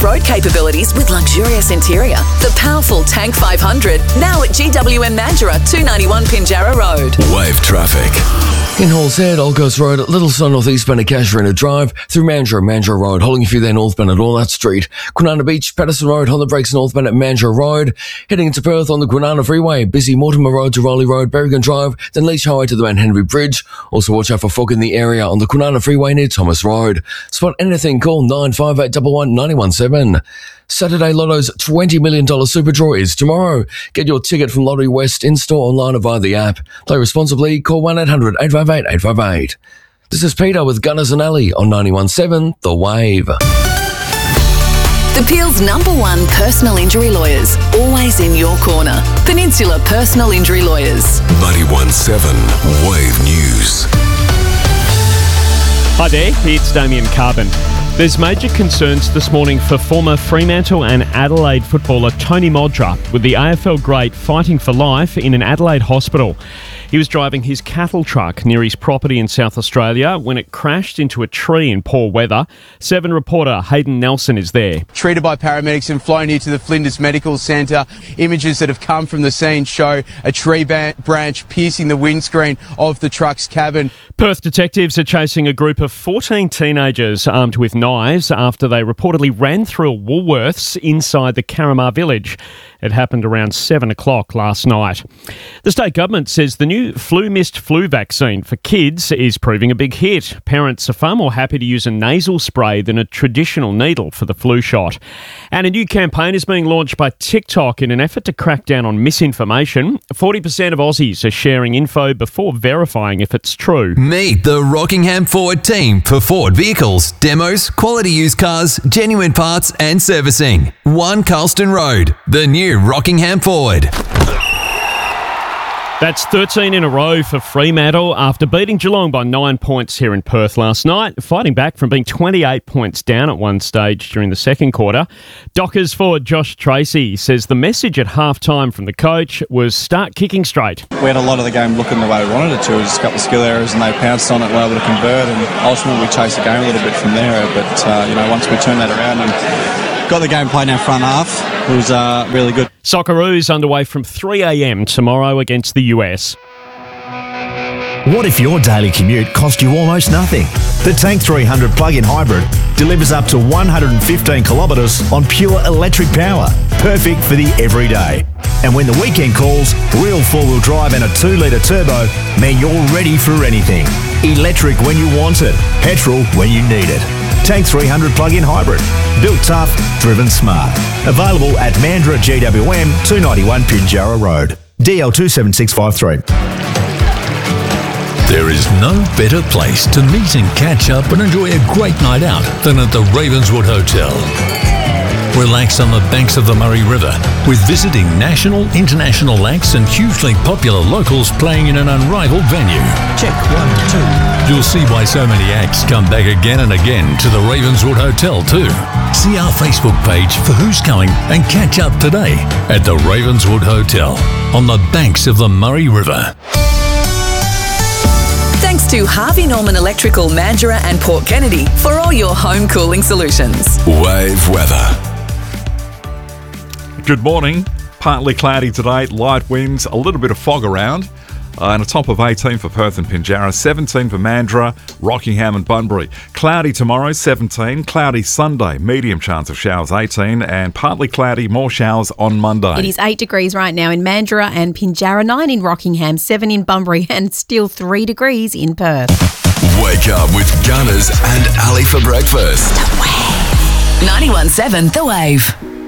off-road capabilities with luxurious interior. The powerful Tank 500, now at GWM Mandurah, 291 Pinjarra Road. Wave traffic. In Halls Head, Old Coast Road, Little Sun northeastbound at Casuarina Drive, through Mandurah Road, holding a few there northbound at Walnut Street. Kwinana Beach, Patterson Road, on the brakes northbound at Mandurah Road. Heading into Perth on the Kwinana Freeway, busy Mortimer Road to Rowley Road, Berrigan Drive, then Leach Highway to the Mount Henry Bridge. Also watch out for fog in the area on the Kwinana Freeway near Thomas Road. Spot anything, call 95811 917. Saturday Lotto's $20 million Super Draw is tomorrow. Get your ticket from Lottery West in-store, online or via the app. Play responsibly. Call 1-800-858-858. This is Peter with Gunners and Alley on 91.7 The Wave. The Peel's #1 personal injury lawyers, always in your corner. Peninsula Personal Injury Lawyers. 91.7 Wave News. Hi there, it's Damien Carbon. There's major concerns this morning for former Fremantle and Adelaide footballer Tony Modra, with the AFL great fighting for life in an Adelaide hospital. He was driving his cattle truck near his property in South Australia when it crashed into a tree in poor weather. 7 reporter Hayden Nelson is there. Treated by paramedics and flown here to the Flinders Medical Centre. Images that have come from the scene show a tree branch piercing the windscreen of the truck's cabin. Perth detectives are chasing a group of 14 teenagers armed with knives after they reportedly ran through a Woolworths inside the Carramar village. It happened around 7 o'clock last night. The state government says the new flu vaccine for kids is proving a big hit. Parents are far more happy to use a nasal spray than a traditional needle for the flu shot. And a new campaign is being launched by TikTok in an effort to crack down on misinformation. 40% of Aussies are sharing info before verifying if it's true. Meet the Rockingham Ford team for Ford vehicles, demos, quality used cars, genuine parts and servicing. 1 Carlston Road, the new Rockingham Ford. That's 13 in a row for Fremantle after beating Geelong by 9 points here in Perth last night, fighting back from being 28 points down at one stage during the second quarter. Dockers forward Josh Tracy says the message at half-time from the coach was start kicking straight. We had a lot of the game looking the way we wanted it to. It was just a couple of skill errors and they pounced on it, were able to convert, and ultimately we chased the game a little bit from there. But, once we turned that around and got the game played in our front half, it was really good. Socceroos underway from 3 a.m. tomorrow against the US. What if your daily commute cost you almost nothing? The Tank 300 plug-in hybrid delivers up to 115 kilometres on pure electric power, perfect for the everyday. And when the weekend calls, real four-wheel drive and a 2-litre turbo mean you're ready for anything. Electric when you want it, petrol when you need it. Tank 300 plug-in hybrid. Built tough, driven smart. Available at Mandurah GWM 291 Pinjarra Road. DL 27653. There is no better place to meet and catch up and enjoy a great night out than at the Ravenswood Hotel. Relax on the banks of the Murray River with visiting national, international acts and hugely popular locals playing in an unrivaled venue. Check 1, 2. You'll see why so many acts come back again and again to the Ravenswood Hotel too. See our Facebook page for who's coming and catch up today at the Ravenswood Hotel on the banks of the Murray River. Thanks to Harvey Norman Electrical, Mandurah and Port Kennedy for all your home cooling solutions. Wave weather. Good morning. Partly cloudy today, light winds, a little bit of fog around, and a top of 18 for Perth and Pinjarra, 17 for Mandurah, Rockingham and Bunbury. Cloudy tomorrow, 17. Cloudy Sunday, medium chance of showers, 18. And partly cloudy, more showers on Monday. It is 8 degrees right now in Mandurah and Pinjarra, 9 in Rockingham, 7 in Bunbury and still 3 degrees in Perth. Wake up with Gunners and Ali for breakfast. The Wave. 91.7 The Wave.